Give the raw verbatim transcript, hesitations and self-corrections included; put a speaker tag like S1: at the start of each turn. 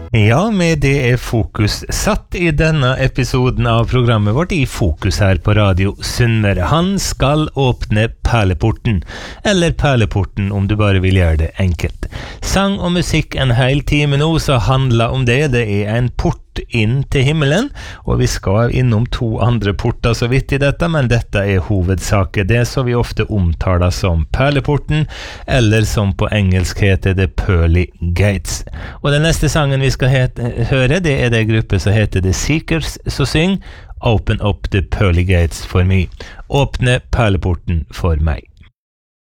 S1: Ja, med det er fokus satt i denne episoden av programmet vårt i Fokus her på Radio Sunnmøre. Han skal åpne perleporten, eller perleporten om du bare vil gjøre det enkelt. Sang og musikk en hel time nå, så handler om det. Det er en port inn til himmelen, og vi skal innom to andre porter så vidt i dette, men dette er hovedsaker. Det som vi ofte omtaler som perleporten, eller som på engelsk heter det Pearly Gates. Og den neste sangen vi skal het, høre, det er det gruppe som heter The Seekers, som synger Open up the Pearly Gates for me. Åpne perleporten for meg.